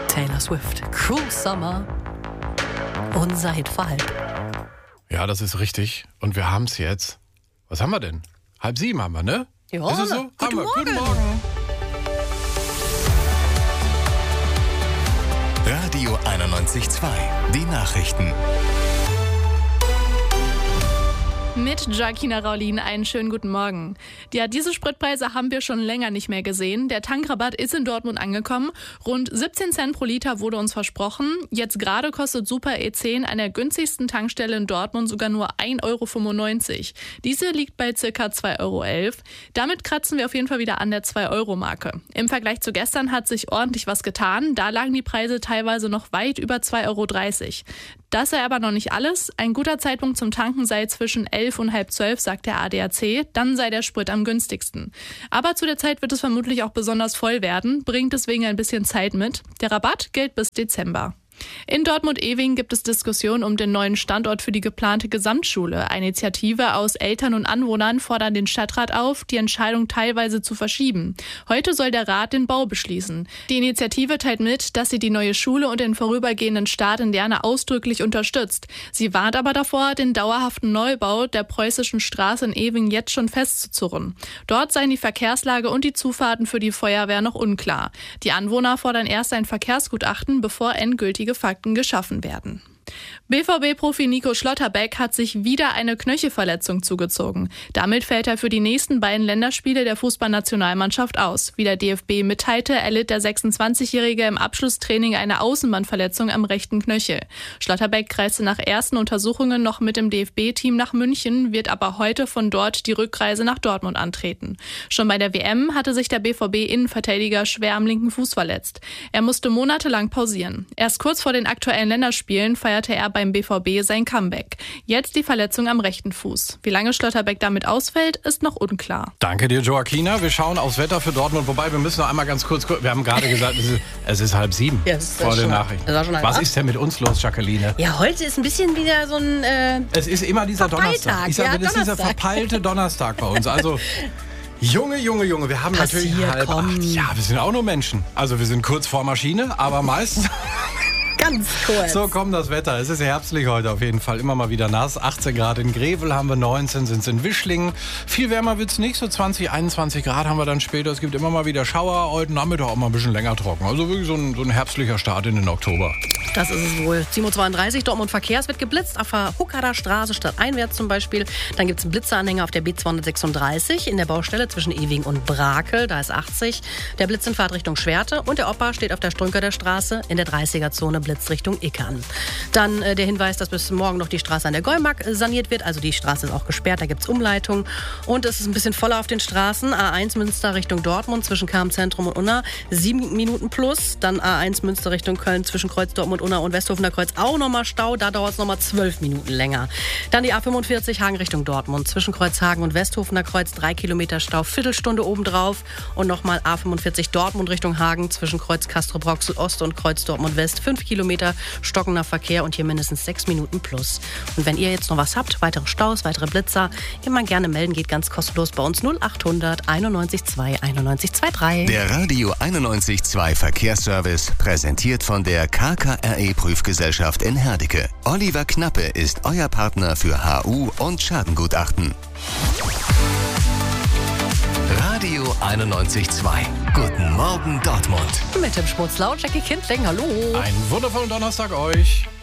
Taylor Swift, Cruel Summer und seid verhalten. Ja, das ist richtig. Und wir haben es jetzt. Was haben wir denn? 6:30 haben wir, ne? Ja, ist es so? Guten Morgen. Guten Morgen. Radio 91.2. Die Nachrichten. Mit Joaquina Raulin einen schönen guten Morgen. Ja, diese Spritpreise haben wir schon länger nicht mehr gesehen. Der Tankrabatt ist in Dortmund angekommen. Rund 17 Cent pro Liter wurde uns versprochen. Jetzt gerade kostet Super E10 an der günstigsten Tankstelle in Dortmund sogar nur 1,95 €. Diese liegt bei ca. 2,11 €. Damit kratzen wir auf jeden Fall wieder an der 2-Euro-Marke. Im Vergleich zu gestern hat sich ordentlich was getan. Da lagen die Preise teilweise noch weit über 2,30 €. Das sei aber noch nicht alles. Ein guter Zeitpunkt zum Tanken sei zwischen 11 und halb 12, sagt der ADAC. Dann sei der Sprit am günstigsten. Aber zu der Zeit wird es vermutlich auch besonders voll werden, bringt deswegen ein bisschen Zeit mit. Der Rabatt gilt bis Dezember. In Dortmund-Eving gibt es Diskussionen um den neuen Standort für die geplante Gesamtschule. Eine Initiative aus Eltern und Anwohnern fordern den Stadtrat auf, die Entscheidung teilweise zu verschieben. Heute soll der Rat den Bau beschließen. Die Initiative teilt mit, dass sie die neue Schule und den vorübergehenden Start in Lerne ausdrücklich unterstützt. Sie warnt aber davor, den dauerhaften Neubau der Preußischen Straße in Eving jetzt schon festzuzurren. Dort seien die Verkehrslage und die Zufahrten für die Feuerwehr noch unklar. Die Anwohner fordern erst ein Verkehrsgutachten, bevor endgültige Fakten geschaffen werden. BVB-Profi Nico Schlotterbeck hat sich wieder eine Knöchelverletzung zugezogen. Damit fällt er für die nächsten beiden Länderspiele der Fußballnationalmannschaft aus. Wie der DFB mitteilte, erlitt der 26-Jährige im Abschlusstraining eine Außenbandverletzung am rechten Knöchel. Schlotterbeck reiste nach ersten Untersuchungen noch mit dem DFB-Team nach München, wird aber heute von dort die Rückreise nach Dortmund antreten. Schon bei der WM hatte sich der BVB-Innenverteidiger schwer am linken Fuß verletzt. Er musste monatelang pausieren. Erst kurz vor den aktuellen Länderspielen feierte er beim BVB sein Comeback. Jetzt die Verletzung am rechten Fuß. Wie lange Schlotterbeck damit ausfällt, ist noch unklar. Danke dir, Joaquina. Wir schauen aufs Wetter für Dortmund. Wobei, wir müssen noch einmal ganz kurz, wir haben gerade gesagt, es ist 6:30 Ja, das ist vor den schon- Nachrichten. das ist auch schon Was was? ist denn mit uns los, Jacqueline? Ja, heute ist ein bisschen wieder so ein... Es ist immer dieser Verpeiltag, Donnerstag. Ich sage, ja, das ist dieser Donnerstag. verpeilte Donnerstag bei uns. Also, Junge, wir haben natürlich Passiert, 7:30. komm. Ja, wir sind auch nur Menschen. Also wir sind kurz vor Maschine, aber meistens... Ganz kurz. So kommt das Wetter. Es ist herbstlich heute auf jeden Fall. Immer mal wieder nass. 18 Grad in Grevel haben wir, 19 sind es in Wischlingen. Viel wärmer wird es nicht. So 20, 21 Grad haben wir dann später. Es gibt immer mal wieder Schauer. Heute Nachmittag auch mal ein bisschen länger trocken. Also wirklich so ein herbstlicher Start in den Oktober. Das ist es wohl. 7:32 Dortmund Verkehr. Es wird geblitzt auf der Huckader Straße stadteinwärts zum Beispiel. Dann gibt es einen Blitzeranhänger auf der B236 in der Baustelle zwischen Ewing und Brakel. Da ist 80. Der Blitz in Fahrtrichtung Schwerte. Und der Opa steht auf der Strünker Straße in der 30er-Zone Blitz Richtung Ickern. Dann der Hinweis, dass bis morgen noch die Straße an der Geumark saniert wird. Also die Straße ist auch gesperrt, da gibt es Umleitung. Und es ist ein bisschen voller auf den Straßen. A1 Münster Richtung Dortmund zwischen Karm-Zentrum und Unna 7 Minuten plus. Dann A1 Münster Richtung Köln zwischen Kreuz Dortmund, Unna und Westhofener Kreuz auch nochmal Stau. Da dauert es nochmal 12 Minuten länger. Dann die A45 Hagen Richtung Dortmund zwischen Kreuzhagen und Westhofener Kreuz 3 Kilometer Stau, Viertelstunde obendrauf. Und nochmal A45 Dortmund Richtung Hagen zwischen Kreuz Castrop-Rauxel Ost und Kreuz Dortmund West 5 Kilometer stockender Verkehr und hier mindestens 6 Minuten plus. Und wenn ihr jetzt noch was habt, weitere Staus, weitere Blitzer, immer gerne melden, geht ganz kostenlos bei uns 0800 91 2 91 23. Der Radio 91.2 Verkehrsservice präsentiert von der KKRE Prüfgesellschaft in Herdecke. Oliver Knappe ist euer Partner für HU und Schadengutachten. Radio 91.2. Guten Morgen Dortmund. Mit dem Schmutzlau, Jackie Kindling, hallo. Einen wundervollen Donnerstag euch.